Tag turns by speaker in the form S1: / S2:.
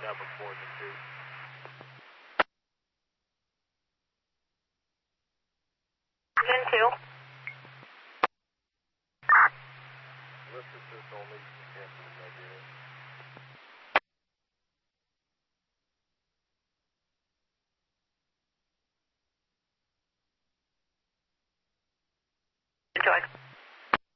S1: up before the two.
S2: Gen 2.
S1: Lift assist only. Cancel the negative.
S2: Enjoy.